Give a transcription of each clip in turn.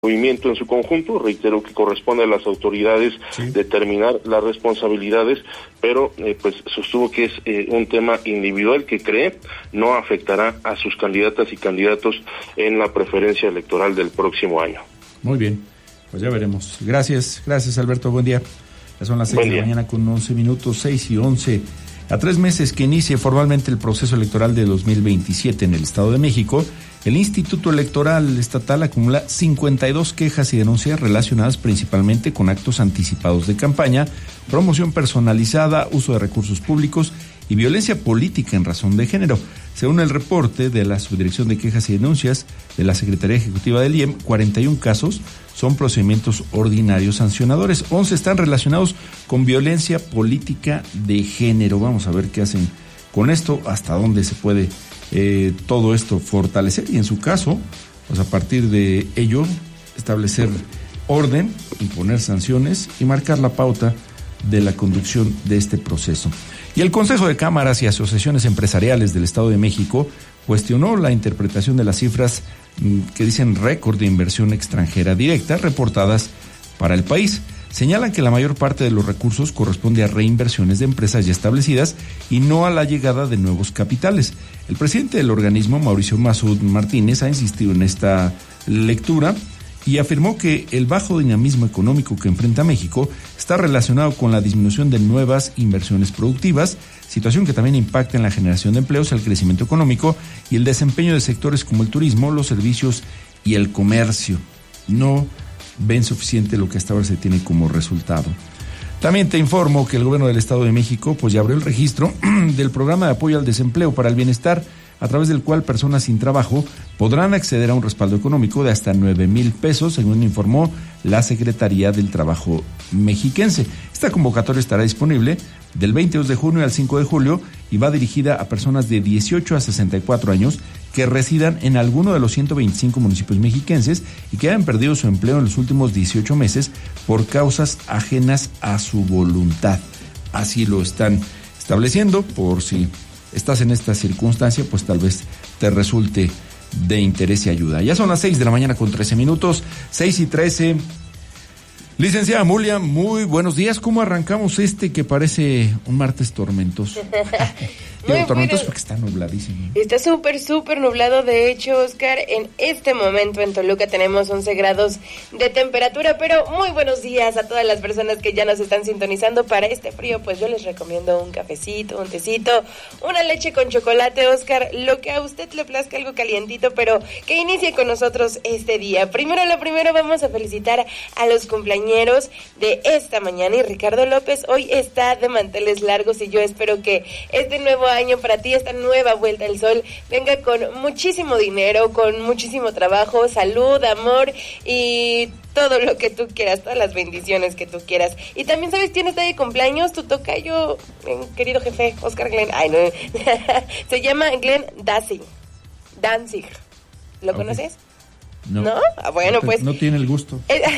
movimiento en su conjunto. Reitero que corresponde a las autoridades determinar las responsabilidades, pero pues sostuvo que es un tema individual que cree no afectará a sus candidatas y candidatos en la preferencia electoral del próximo año. Muy bien, pues ya veremos. Gracias Alberto, buen día. Ya son las 6 de la mañana con 11 minutos, 6 y 11. A 3 meses que inicie formalmente el proceso electoral de 2027 en el Estado de México, el Instituto Electoral Estatal acumula 52 quejas y denuncias relacionadas principalmente con actos anticipados de campaña, promoción personalizada, uso de recursos públicos y violencia política en razón de género. Según el reporte de la Subdirección de Quejas y Denuncias de la Secretaría Ejecutiva del IEM, 41 casos son procedimientos ordinarios sancionadores, 11 están relacionados con violencia política de género. Vamos a ver qué hacen con esto, hasta dónde se puede todo esto fortalecer y en su caso, pues a partir de ello, establecer orden, imponer sanciones y marcar la pauta de la conducción de este proceso. Y el Consejo de Cámaras y Asociaciones Empresariales del Estado de México cuestionó la interpretación de las cifras que dicen récord de inversión extranjera directa reportadas para el país. Señalan que la mayor parte de los recursos corresponde a reinversiones de empresas ya establecidas y no a la llegada de nuevos capitales. El presidente del organismo, Mauricio Masud Martínez, ha insistido en esta lectura y afirmó que el bajo dinamismo económico que enfrenta México está relacionado con la disminución de nuevas inversiones productivas, situación que también impacta en la generación de empleos, el crecimiento económico y el desempeño de sectores como el turismo, los servicios y el comercio. No ven suficiente lo que hasta ahora se tiene como resultado. También te informo que el gobierno del Estado de México pues ya abrió el registro del programa de apoyo al desempleo para el bienestar, a través del cual personas sin trabajo podrán acceder a un respaldo económico de hasta 9,000 pesos, según informó la Secretaría del Trabajo mexiquense. Esta convocatoria estará disponible del 22 de junio al 5 de julio y va dirigida a personas de 18 a 64 años que residan en alguno de los 125 municipios mexiquenses y que hayan perdido su empleo en los últimos 18 meses por causas ajenas a su voluntad. Así lo están estableciendo, por si estás en esta circunstancia, pues tal vez te resulte de interés y ayuda. Ya son las 6 de la mañana con 13 minutos, 6 y 13. Licenciada Mulia, muy buenos días. ¿Cómo arrancamos que parece un martes tormentoso? Digo tormentoso porque está nubladísimo. Está súper nublado. De hecho, Oscar, en este momento en Toluca tenemos 11 grados de temperatura, pero muy buenos días a todas las personas que ya nos están sintonizando. Para este frío, pues yo les recomiendo un cafecito, un tecito, una leche con chocolate, Oscar, lo que a usted le plazca, algo calientito, pero que inicie con nosotros este día. Primero vamos a felicitar a los cumpleañeros de esta mañana, y Ricardo López hoy está de manteles largos y yo espero que este nuevo año para ti, esta nueva vuelta al sol, venga con muchísimo dinero, con muchísimo trabajo, salud, amor y todo lo que tú quieras, todas las bendiciones que tú quieras. Y también, ¿sabes quién está de cumpleaños? Tu tocayo, querido jefe, Oscar Glenn. Ay, no. Se llama Glenn Danzig. ¿Lo conoces? No. Bueno, pues no tiene el gusto.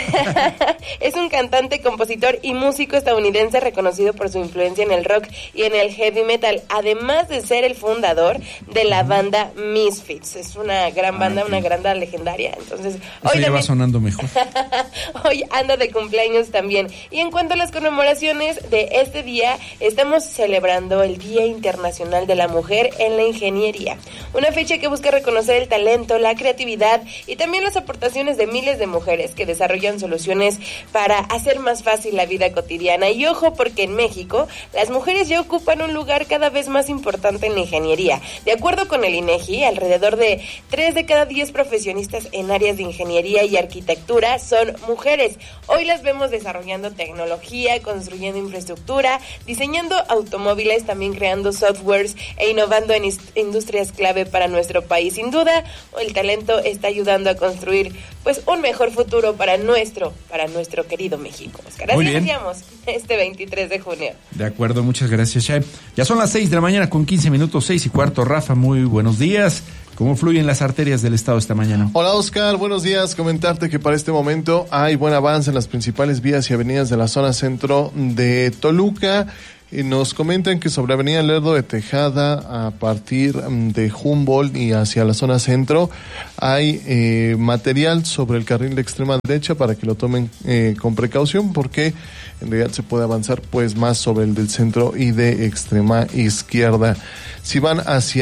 Es un cantante, compositor y músico estadounidense reconocido por su influencia en el rock y en el heavy metal, además de ser el fundador de la banda Misfits. Es una gran banda, una banda legendaria. Entonces, hoy ya va sonando mejor. Hoy anda de cumpleaños también. Y en cuanto a las conmemoraciones de este día, estamos celebrando el Día Internacional de la Mujer en la Ingeniería, una fecha que busca reconocer el talento, la creatividad y también las aportaciones de miles de mujeres que desarrollan soluciones para hacer más fácil la vida cotidiana. Y ojo, porque en México las mujeres ya ocupan un lugar cada vez más importante en la ingeniería. De acuerdo con el INEGI, alrededor de 3 de cada 10 profesionistas en áreas de ingeniería y arquitectura son mujeres. Hoy las vemos desarrollando tecnología, construyendo infraestructura, diseñando automóviles, también creando softwares e innovando en industrias clave para nuestro país. Sin duda, el talento está ayudando a construir pues un mejor futuro para nuestro querido México, Oscar. Así iniciamos este 23 de junio. De acuerdo, muchas gracias, Chay. Ya son las 6 de la mañana con 15 minutos, 6 y cuarto. Rafa, muy buenos días. ¿Cómo fluyen las arterias del estado esta mañana? Hola, Oscar, buenos días. Comentarte que para este momento hay buen avance en las principales vías y avenidas de la zona centro de Toluca. Nos comentan que sobre Avenida Lerdo de Tejada, a partir de Humboldt y hacia la zona centro, hay material sobre el carril de extrema derecha para que lo tomen con precaución, porque en realidad se puede avanzar pues más sobre el del centro y de extrema izquierda. Si van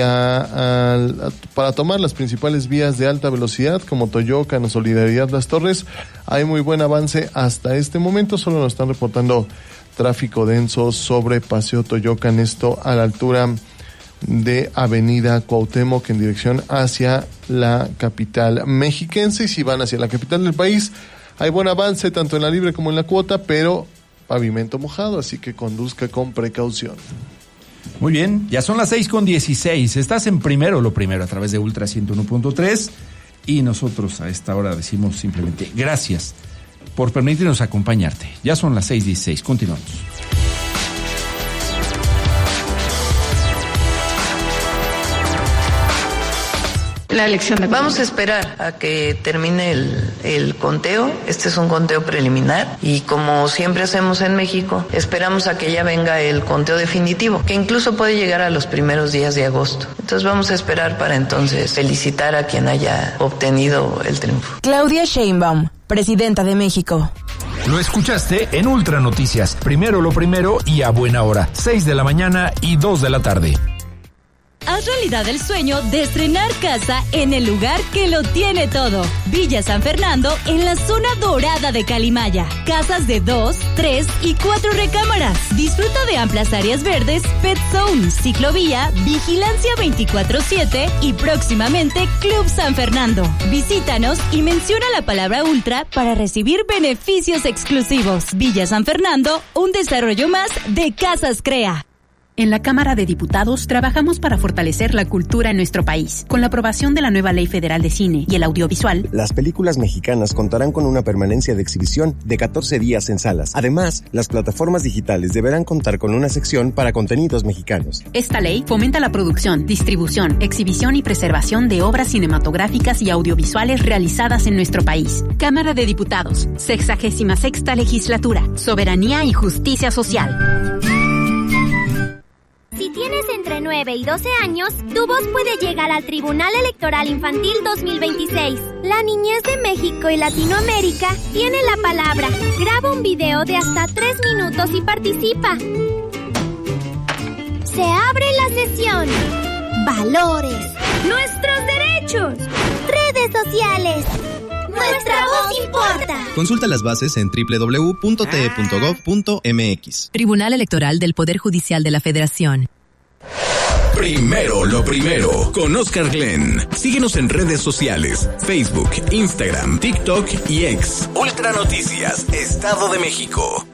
para tomar las principales vías de alta velocidad como Toyocan o Solidaridad Las Torres, hay muy buen avance hasta este momento. Solo nos están reportando tráfico denso sobre Paseo Toyocan, esto a la altura de Avenida Cuauhtémoc en dirección hacia la capital mexiquense. Y si van hacia la capital del país, hay buen avance tanto en la libre como en la cuota, pero pavimento mojado, así que conduzca con precaución. Muy bien, ya son las 6:16. Estás en Primero lo Primero a través de Ultra 101.3 y nosotros a esta hora decimos simplemente gracias por permitirnos acompañarte. Ya son las 6:16. Continuamos. La elección. Vamos a esperar a que termine el conteo. Este es un conteo preliminar y como siempre hacemos en México, esperamos a que ya venga el conteo definitivo, que incluso puede llegar a los primeros días de agosto. Entonces vamos a esperar para entonces felicitar a quien haya obtenido el triunfo. Claudia Sheinbaum, presidenta de México. Lo escuchaste en Ultra Noticias. Primero lo primero y a buena hora. 6 de la mañana y 2 de la tarde. Haz realidad el sueño de estrenar casa en el lugar que lo tiene todo. Villa San Fernando, en la zona dorada de Calimaya. Casas de 2, 3 y 4 recámaras. Disfruta de amplias áreas verdes, pet zone, ciclovía, vigilancia 24/7 y próximamente Club San Fernando. Visítanos y menciona la palabra Ultra para recibir beneficios exclusivos. Villa San Fernando, un desarrollo más de Casas Crea. En la Cámara de Diputados trabajamos para fortalecer la cultura en nuestro país. Con la aprobación de la nueva Ley Federal de Cine y el Audiovisual, las películas mexicanas contarán con una permanencia de exhibición de 14 días en salas. Además, las plataformas digitales deberán contar con una sección para contenidos mexicanos. Esta ley fomenta la producción, distribución, exhibición y preservación de obras cinematográficas y audiovisuales realizadas en nuestro país. Cámara de Diputados, 66ª Legislatura, Soberanía y Justicia Social. Si tienes entre 9 y 12 años, tu voz puede llegar al Tribunal Electoral Infantil 2026. La niñez de México y Latinoamérica tiene la palabra. Graba un video de hasta 3 minutos y participa. Se abre la sesión. Valores. Nuestros derechos. Redes sociales. Nuestra voz importa. Consulta las bases en www.te.gov.mx. Tribunal Electoral del Poder Judicial de la Federación. Primero lo primero con Oscar Glenn. Síguenos en redes sociales, Facebook, Instagram, TikTok y X. Ultra Noticias, Estado de México.